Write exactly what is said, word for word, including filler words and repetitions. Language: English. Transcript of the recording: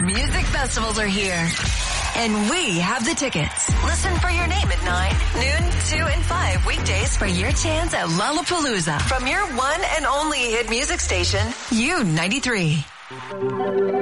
Music festivals are here. And we have the tickets. Listen for your name at nine, noon, two, and five weekdays for your chance at Lollapalooza from your one and only hit music station, U ninety-three.